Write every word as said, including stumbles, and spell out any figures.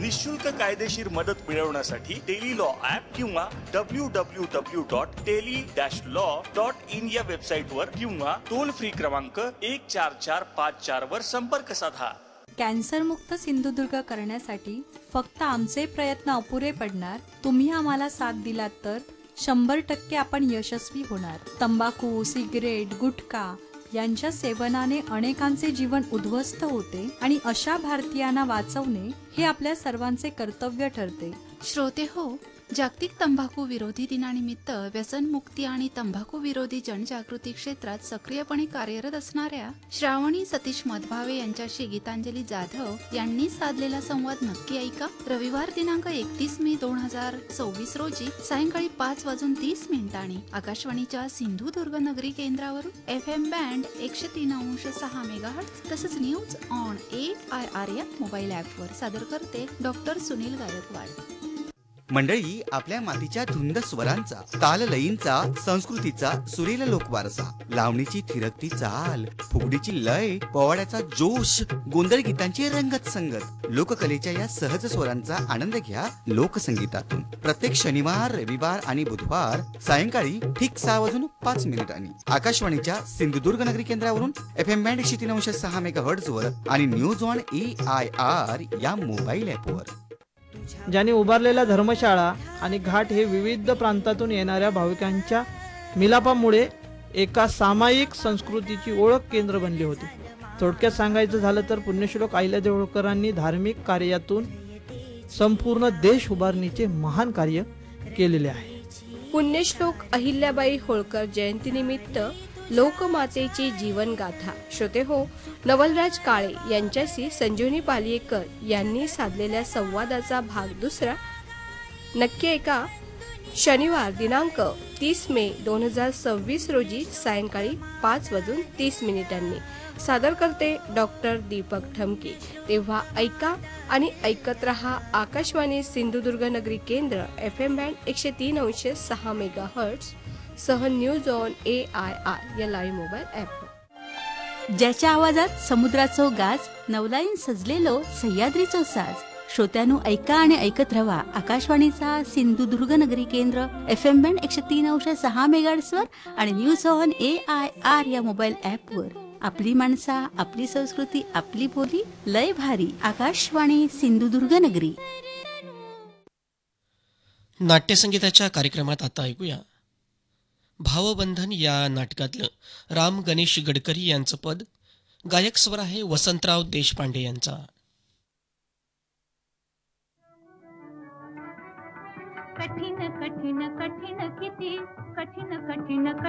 निशुल्क कायदेशीर मदत मिळवण्यासाठी टेली लॉ ऍप किंवा W W W dot tele dash law dot in या वेबसाईट वर किंवा टोल फ्री क्रमांक एक चार चार पाच चार वर संपर्क साधा. कॅन्सर मुक्त सिंधुदुर्ग करण्यासाठी फक्त आमचे प्रयत्न अपुरे पडणार. तुम्ही आम्हाला साथ दिलात तर शंभर टक्के आपण यशस्वी होणार. तंबाखू, सिगरेट, गुटखा यांच्या सेवनाने अनेकांचे जीवन उद्ध्वस्त होते आणि अशा भारतीयांना वाचवणे हे आपल्या सर्वांचे कर्तव्य ठरते. श्रोते हो, जागतिक तंबाखू विरोधी दिनानिमित्त व्यसनमुक्ती आणि तंबाखू विरोधी जनजागृती क्षेत्रात सक्रियपणे कार्यरत असणाऱ्या श्रावणी सतीश मधभावे यांच्याशी गीतांजली जाधव यांनी साधलेला संवाद नक्की ऐका. रविवार दिनांक एकतीस मे दोन हजार सव्वीस रोजी सायंकाळी पाच वाजून तीस मिनिटांनी आकाशवाणीच्या सिंधुदुर्ग नगरी केंद्रावरून एफ एम बँड एकशे तीन अंश सहा मेगाहर्ट्ज तसंच news on A I R या मोबाईल ऍपवर सादर करते डॉक्टर सुनील गायकवाड. मंडळी, आपल्या मातीच्या धुंद स्वरांचा, ताललयींचा, संस्कृतीचा सुरेल लोकवारसा, लावणीची थिरकती चाल, फुगडीची लय, पोवाड्याचा जोश, गोंधळ गीतांची रंगत संगत, लोककलेच्या या सहज स्वरांचा आनंद घ्या लोकसंगीतातून. प्रत्येक शनिवार, रविवार आणि बुधवार सायंकाळी ठीक सहा वाजून पाच मिनिटांनी आकाशवाणीच्या सिंधुदुर्ग नगरी केंद्रावरून एफ एम बँड एकशे तीन अंश सहा मेगा हर्ट्ज वर आणि news on A I R या मोबाईल ऍपवर. ज्यांनी उभारलेल्या धर्मशाळा आणि घाट हे विविध प्रांतातून येणाऱ्या भाविकांच्या मिलापामुळे एका सामायिक संस्कृतीची ओळख केंद्र बनले होते. थोडक्यात सांगायचं झालं तर पुण्यश्लोक अहिल्यादेवी होळकरांनी धार्मिक कार्यातून संपूर्ण देश उभारणीचे महान कार्य केलेले आहे. पुण्यश्लोक अहिल्याबाई होळकर जयंतीनिमित्त लोकमातेची जीवनगाथा. श्रोते हो, नवलराज काळे यांच्याशी संजीवनी पालियेकर यांनी साधलेल्या संवादाचा भाग दुसरा नक्की ऐका. शनिवार दिनांक तीस मे दोन हजार सव्वीस रोजी सायंकाळी पाच वाजून तीस मिनिटांनी. सादर करते डॉक्टर दीपक ठमके. तेव्हा ऐका आणि ऐकत रहा आकाशवाणी सिंधुदुर्ग नगरी केंद्र एफ एम बँड एकशे तीन अंश सहा मेगा हर्ट्ज सह news on A I R या लाईव्ह मोबाईल ऍप. ज्याच्या आवाजात समुद्राचो गाज, नवलाईन सजलेलो सह्याद्रीचो साज. श्रोत्यानो, ऐका आणि ऐकत रहा आकाशवाणीचा सिंधुदुर्ग नगरी केंद्र एफ एम बँड एकशे तीन अंश सहा मेगाहर्ट्ज वर आणि news on A I R या मोबाईल ऍप वर. आपली माणसा, आपली संस्कृती, आपली बोली, लय भारी. आकाशवाणी सिंधुदुर्ग नगरी. नाट्यसंगीताच्या कार्यक्रमात आता ऐकूया भावबंधन या नाटकातलं राम गणेश गडकरी यांचं पद. गायक स्वर आहे वसंतराव देशपांडे यांचा. कठीण कठीण कठीण किती कठीण कठीण